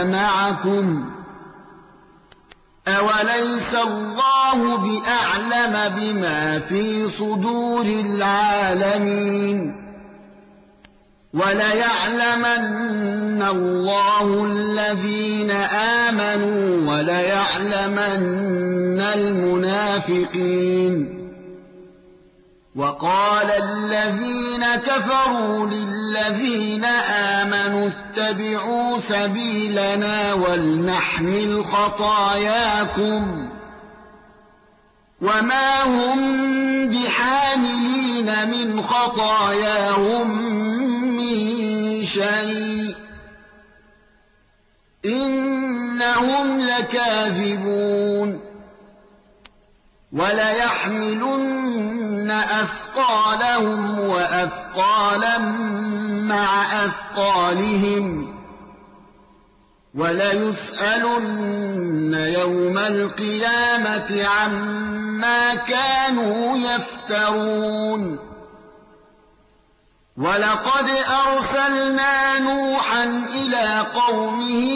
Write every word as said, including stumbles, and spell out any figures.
معكم أوليس الله بأعلم بما في صدور العالمين وليعلمن الله الذين آمنوا وليعلمن المنافقين وقال الذين كفروا للذين آمنوا اتبعوا سبيلنا ولنحمل خطاياكم وما هم بحاملين من خطاياهم من شيء إنهم لكاذبون وليحملن أثقالهم وأثقالا مع أثقالهم وليسألن يوم القيامة عما كانوا يفترون ولقد أرسلنا نوحا إلى قومه